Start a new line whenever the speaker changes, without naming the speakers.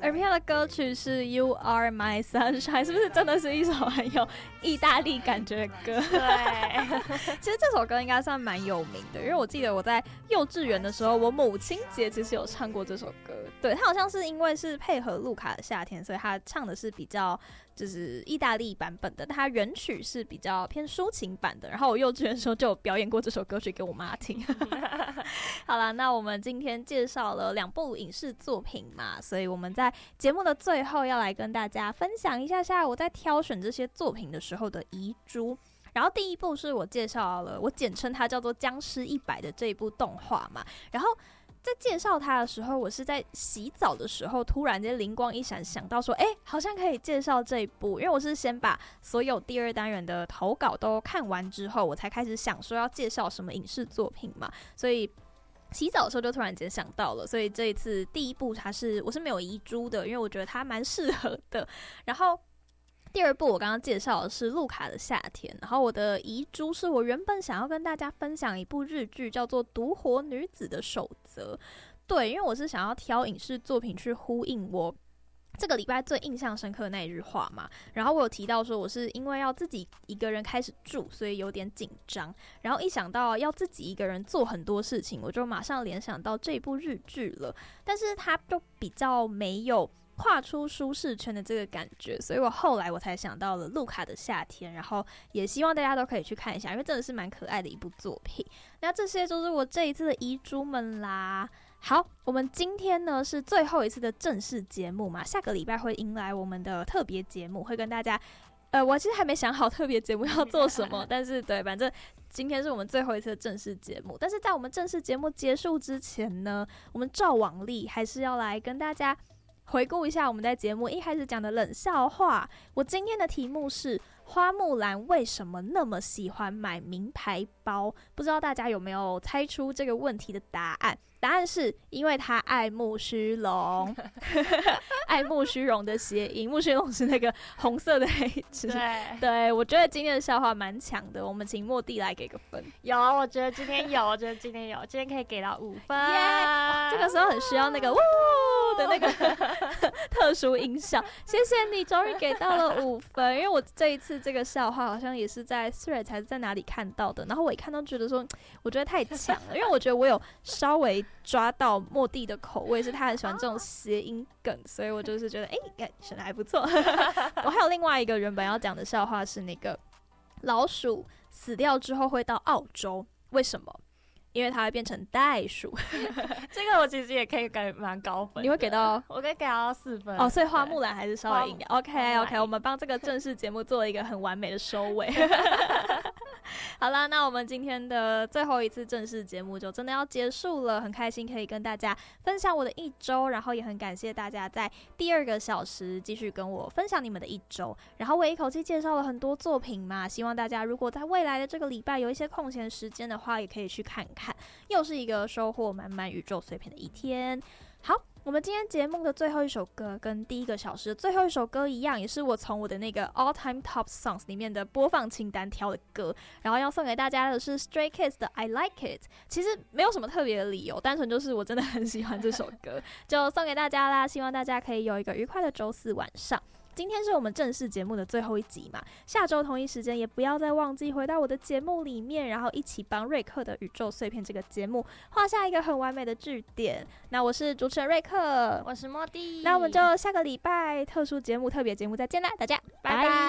耳边的歌曲是 You Are My Sunshine， 是不是真的是一首很有意大利感觉的歌？
对，
其实这首歌应该算蛮有名的，因为我记得我在幼稚园的时候，我母亲节其实有唱过这首歌。对，它好像是因为是配合路卡的夏天，所以他唱的是比较就是意大利版本的，但它原曲是比较偏抒情版的。然后我幼稚园的时候就有表演过这首歌曲给我妈听。好啦，那我们今天介绍了2部影视作品嘛，所以我们在节目的最后要来跟大家分享一下我在挑选这些作品的时候的遗珠。然后第一部是我介绍了，我简称它叫做《僵尸100》的这一部动画嘛。然后在介绍它的时候，我是在洗澡的时候突然间灵光一闪，想到说好像可以介绍这一部。因为我是先把所有第2单元的投稿都看完之后，我才开始想说要介绍什么影视作品嘛，所以洗澡的时候就突然间想到了。所以这一次第一部我是没有遗珠的，因为我觉得它蛮适合的。然后第2部我刚刚介绍的是路卡的夏天，然后我的遗珠是我原本想要跟大家分享一部日剧，叫做《独活女子的守则》。对，因为我是想要挑影视作品去呼应我这个礼拜最印象深刻的那一句话嘛。然后我有提到说我是因为要自己一个人开始住，所以有点紧张，然后一想到要自己一个人做很多事情，我就马上联想到这部日剧了。但是它就比较没有跨出舒适圈的这个感觉，所以我后来才想到了路卡的夏天，然后也希望大家都可以去看一下，因为真的是蛮可爱的一部作品。那这些就是我这一次的遗珠们啦。好，我们今天呢是最后一次的正式节目嘛，下个礼拜会迎来我们的特别节目，会跟大家我其实还没想好特别节目要做什么，但是对，反正今天是我们最后一次的正式节目。但是在我们正式节目结束之前呢，我们照往例还是要来跟大家回顾一下我们在节目一开始讲的冷笑话。我今天的题目是花木兰为什么那么喜欢买名牌包？不知道大家有没有猜出这个问题的答案？答案是因为他爱慕虚荣。爱慕虚荣的谐音，慕虚荣是那个红色的黑字。对，我觉得今天的笑话蛮强的，我们请莫蒂来给个分。
有，我觉得今天今天可以给到5分。
这个时候很需要那个呜的那个特殊音效。谢谢你，终于给到了5分。因为我这一次这个笑话好像也是在 Threads 还是在哪里看到的，然后我一看到觉得说，我觉得太强了，因为我觉得我有稍微抓到莫蒂的口味，是他很喜欢这种谐音梗，所以我就是觉得选的还不错。我还有另外一个原本要讲的笑话是那个老鼠死掉之后会到澳洲，为什么？因为它会变成袋鼠。
这个我其实也可以给蛮高分的。
你会给到？
我可以给到4分。
哦，所以花木兰还是稍微赢的。OK， 我们帮这个正式节目做了一个很完美的收尾。好啦，那我们今天的最后一次正式节目就真的要结束了，很开心可以跟大家分享我的一周，然后也很感谢大家在第2个小时继续跟我分享你们的一周。然后我一口气介绍了很多作品嘛，希望大家如果在未来的这个礼拜有一些空闲时间的话，也可以去看看，又是一个收获满满宇宙碎片的一天。好，我们今天节目的最后一首歌跟第1个小时的最后一首歌一样，也是我从我的那个 All Time Top Songs 里面的播放清单挑的歌，然后要送给大家的是 Stray Kids 的 I Like It。 其实没有什么特别的理由，单纯就是我真的很喜欢这首歌，就送给大家啦，希望大家可以有一个愉快的周4晚上。今天是我们正式节目的最后一集嘛，下周同一时间也不要再忘记回到我的节目里面，然后一起帮瑞克的宇宙碎片这个节目画下一个很完美的句点。那我是主持人瑞克，
我是莫蒂，
那我们就下个礼拜特殊节目特别节目再见啦，大家拜拜。